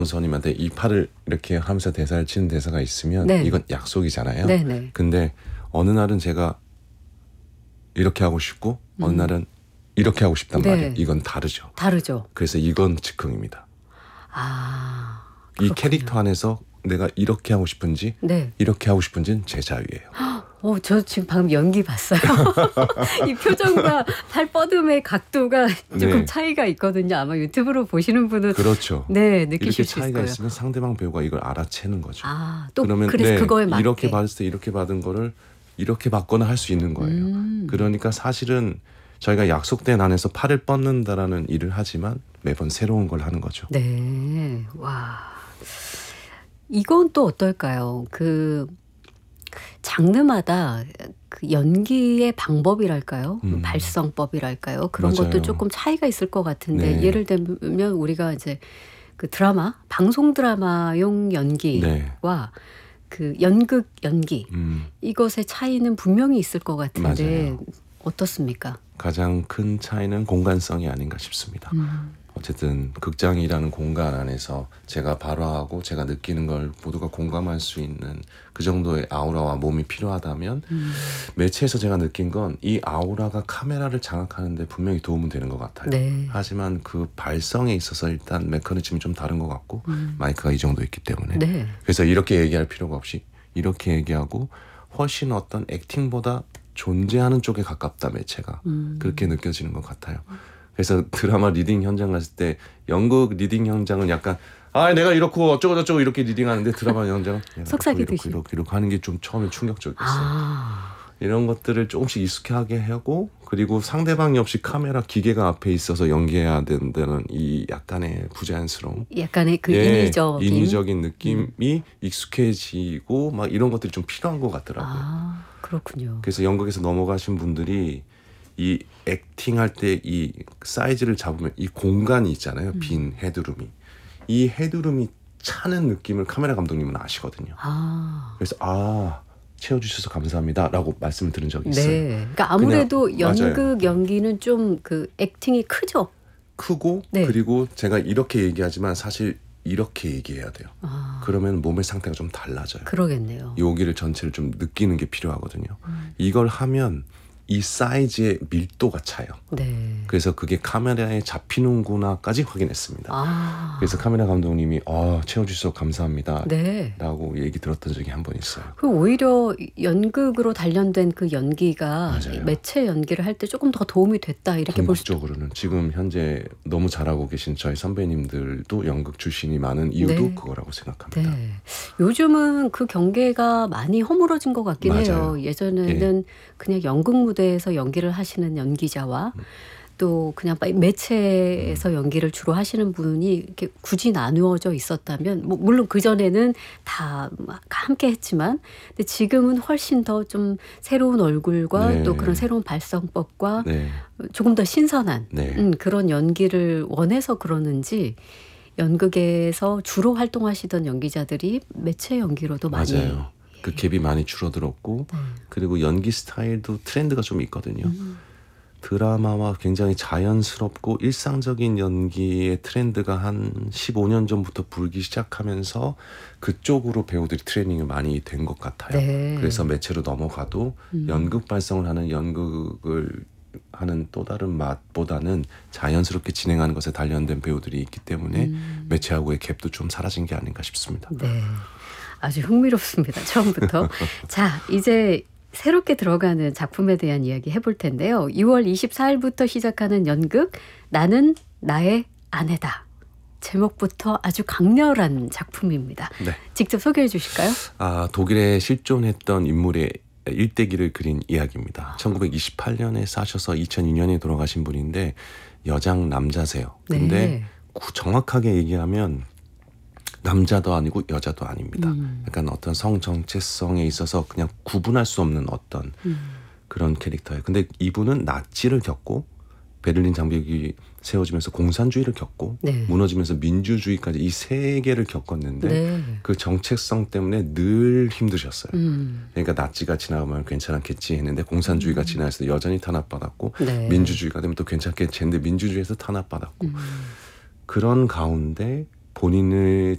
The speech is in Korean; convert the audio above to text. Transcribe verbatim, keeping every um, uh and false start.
선생님한테 이 팔을 이렇게 하면서 대사를 치는 대사가 있으면 네. 이건 약속이잖아요. 네네. 근데 어느 날은 제가 이렇게 하고 싶고 음. 어느 날은 이렇게 하고 싶단 네. 말이에요. 이건 다르죠. 다르죠. 그래서 이건 즉흥입니다. 아, 이 그렇군요. 캐릭터 안에서 내가 이렇게 하고 싶은지 네. 이렇게 하고 싶은지는 제 자유예요. 어, 저 지금 방금 연기 봤어요. 이 표정과 팔 뻗음의 각도가 조금 네. 차이가 있거든요. 아마 유튜브로 보시는 분은 그렇죠. 네, 이렇게 느끼실 수 있을 차이가 거예요. 있으면 상대방 배우가 이걸 알아채는 거죠. 아, 또 그러면 그래서 네, 그거에 맞게 이렇게 받을 때 이렇게 받은 거를 이렇게 받거나 할 수 있는 거예요. 음. 그러니까 사실은 저희가 약속된 안에서 팔을 뻗는다라는 일을 하지만 매번 새로운 걸 하는 거죠. 네. 와. 이건 또 어떨까요? 그 장르마다 그 연기의 방법이랄까요? 음. 발성법이랄까요? 그런 맞아요. 것도 조금 차이가 있을 것 같은데 네. 예를 들면 우리가 이제 그 드라마, 방송 드라마용 연기와 네. 그 연극 연기 음, 이것의 차이는 분명히 있을 것 같은데 맞아요. 어떻습니까? 가장 큰 차이는 공간성이 아닌가 싶습니다. 음. 어쨌든 극장이라는 공간 안에서 제가 발화하고 제가 느끼는 걸 모두가 공감할 수 있는 그 정도의 아우라와 몸이 필요하다면 음. 매체에서 제가 느낀 건 이 아우라가 카메라를 장악하는데 분명히 도움은 되는 것 같아요. 네. 하지만 그 발성에 있어서 일단 메커니즘이 좀 다른 것 같고 음. 마이크가 이 정도 있기 때문에 네. 그래서 이렇게 얘기할 필요가 없이 이렇게 얘기하고 훨씬 어떤 액팅보다 존재하는 쪽에 가깝다 매체가 음. 그렇게 느껴지는 것 같아요. 그래서 드라마 리딩 현장 갔을 때 연극 리딩 현장은 약간 아 내가 이렇고 어쩌고 저쩌고 이렇게 리딩하는데 드라마 현장은 내가 속삭이듯이. 이렇게 이렇게 이렇게 하는 게 좀 처음에 충격적이었어요. 아. 이런 것들을 조금씩 익숙하게 하고 그리고 상대방이 없이 카메라 기계가 앞에 있어서 연기해야 된다는 이 약간의 부자연스러움 약간의 그 예, 인위적인 인위적인 느낌이 익숙해지고 막 이런 것들이 좀 필요한 것 같더라고요. 아, 그렇군요. 그래서 연극에서 넘어가신 분들이 이 액팅할 때 이 사이즈를 잡으면 이 공간이 있잖아요. 빈 헤드룸이. 이 헤드룸이 차는 느낌을 카메라 감독님은 아시거든요. 아. 그래서 아 채워주셔서 감사합니다라고 말씀을 들은 적이 있어요. 네. 그러니까 아무래도 그냥, 맞아요. 연극 연기는 좀 그 액팅이 크죠. 크고 네. 그리고 제가 이렇게 얘기하지만 사실 이렇게 얘기해야 돼요. 아, 그러면 몸의 상태가 좀 달라져요. 그러겠네요. 여기를 전체를 좀 느끼는 게 필요하거든요. 음. 이걸 하면 이 사이즈의 밀도가 차요. 네. 그래서 그게 카메라에 잡히는구나까지 확인했습니다. 아. 그래서 카메라 감독님이 아, 채워주셔서 감사합니다 네. 라고 얘기 들었던 적이 한 번 있어요. 그 오히려 연극으로 단련된 그 연기가 맞아요. 매체 연기를 할 때 조금 더 도움이 됐다 이렇게 볼 수도. 궁극적으로는 지금 현재 너무 잘하고 계신 저희 선배님들도 연극 출신이 많은 이유도 네. 그거라고 생각합니다. 네. 요즘은 그 경계가 많이 허물어진 것 같긴 맞아요. 해요. 예전에는 그냥 연극 무대에서 연기를 하시는 연기자와 또 그냥 매체에서 연기를 주로 하시는 분이 이렇게 굳이 나누어져 있었다면 뭐 물론 그전에는 다 함께 했지만 근데 지금은 훨씬 더 좀 새로운 얼굴과 네. 또 그런 새로운 발성법과 네, 조금 더 신선한 네. 음, 그런 연기를 원해서 그러는지 연극에서 주로 활동하시던 연기자들이 매체 연기로도 많이 맞아요. 그 갭이 많이 줄어들었고 네. 그리고 연기 스타일도 트렌드가 좀 있거든요. 음. 드라마와 굉장히 자연스럽고 일상적인 연기의 트렌드가 한 십오 년 전부터 불기 시작하면서 그쪽으로 배우들이 트레이닝이 많이 된 것 같아요. 네. 그래서 매체로 넘어가도 음. 연극 발성을 하는 연극을 하는 또 다른 맛보다는 자연스럽게 진행하는 것에 단련된 배우들이 있기 때문에 음. 매체하고의 갭도 좀 사라진 게 아닌가 싶습니다. 네. 아주 흥미롭습니다. 처음부터. 자, 이제 새롭게 들어가는 작품에 대한 이야기 해볼 텐데요. 유월 이십사일부터 시작하는 연극 나는 나의 아내다. 제목부터 아주 강렬한 작품입니다. 네. 직접 소개해 주실까요? 아, 독일에 실존했던 인물의 일대기를 그린 이야기입니다. 천구백이십팔 년에 사셔서 이천이 년에 돌아가신 분인데 여장 남자세요. 근데 네. 정확하게 얘기하면 남자도 아니고 여자도 아닙니다. 음. 약간 어떤 성 정체성에 있어서 그냥 구분할 수 없는 어떤 음. 그런 캐릭터예요. 근데 이분은 나치를 겪고 베를린 장벽이 세워지면서 공산주의를 겪고 네. 무너지면서 민주주의까지 이 세 개를 겪었는데 네. 그 정체성 때문에 늘 힘드셨어요. 음. 그러니까 나치가 지나가면 괜찮았겠지 했는데 공산주의가 지나서 여전히 탄압받았고 네. 민주주의가 되면 또 괜찮겠지 했는데 민주주의에서 탄압받았고 음. 그런 가운데 본인의